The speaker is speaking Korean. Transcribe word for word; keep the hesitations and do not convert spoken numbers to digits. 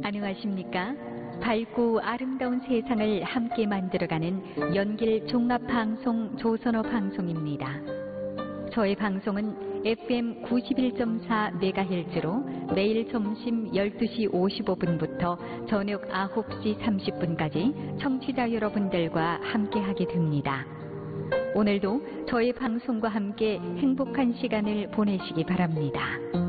안녕하십니까? 밝고 아름다운 세상을 함께 만들어가는 연길 종합방송 조선어 방송입니다. 저희 방송은 에프엠 구십일 점 사 메가헤르츠로 매일 점심 열두 시 오십오 분부터 저녁 아홉 시 삼십 분까지 청취자 여러분들과 함께하게 됩니다. 오늘도 저희 방송과 함께 행복한 시간을 보내시기 바랍니다.